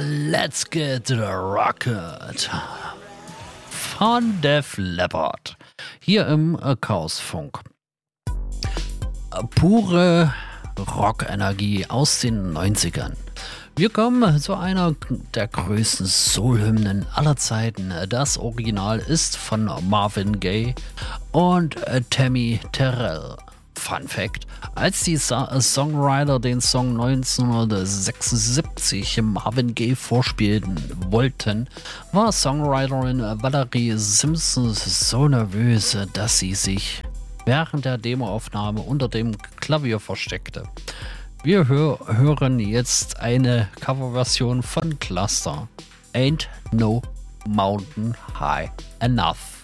Let's Get Rocket von Def Leppard hier im Chaosfunk. Pure Rockenergie aus den 90ern. Wir kommen zu einer der größten Soul-Hymnen aller Zeiten. Das Original ist von Marvin Gaye und Tammy Terrell. Fun Fact: Als die Songwriter den Song 1976 Marvin Gaye vorspielen wollten, war Songwriterin Valerie Simpson so nervös, dass sie sich während der Demoaufnahme unter dem Klavier versteckte. Wir hören jetzt eine Coverversion von Cluster. Ain't No Mountain High Enough.